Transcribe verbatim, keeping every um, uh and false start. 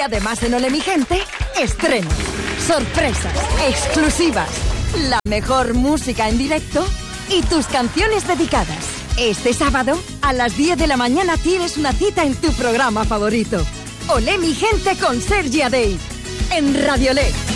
además en Ole mi Gente, estrenos, sorpresas, exclusivas, la mejor música en directo y tus canciones dedicadas. Este sábado, a las diez de la mañana, tienes una cita en tu programa favorito. Ole mi Gente con Sergi Adey, en Radiolé.